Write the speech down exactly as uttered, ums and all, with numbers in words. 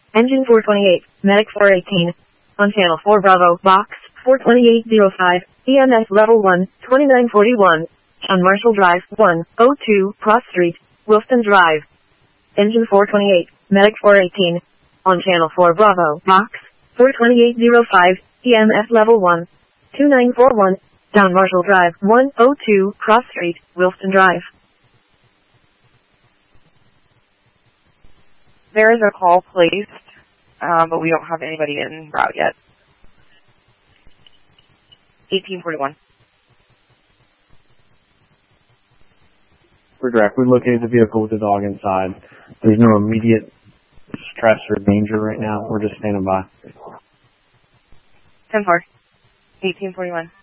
Engine four twenty-eight, Medic four eighteen. On channel four Bravo, box four twenty-eight oh five, E M S level one, twenty-nine forty-one. On Marshall Drive, one oh two, Cross Street, Wilston Drive. Engine four twenty-eight, Medic four eighteen. On channel four Bravo, box four twenty-eight oh five, E M S level one, twenty-nine forty-one. Down Marshall Drive, one oh two, Cross Street, Wilston Drive. There is a call placed, um, but we don't have anybody in route yet. eighteen forty-one. For direct, we located the vehicle with the dog inside. There's no immediate stress or danger right now. We're just standing by. ten four. eighteen forty-one.